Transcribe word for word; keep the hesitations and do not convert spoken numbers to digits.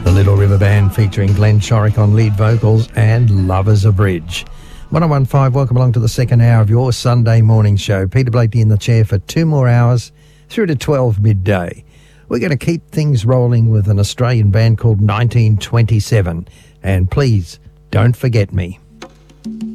The Little River Band featuring Glenn Chorick on lead vocals and Lovers a Bridge. one oh one point five, welcome along to the second hour of your Sunday morning show. Peter Blakely in the chair for two more hours through to twelve midday. We're going to keep things rolling with an Australian band called nineteen twenty-seven. And please, don't forget me.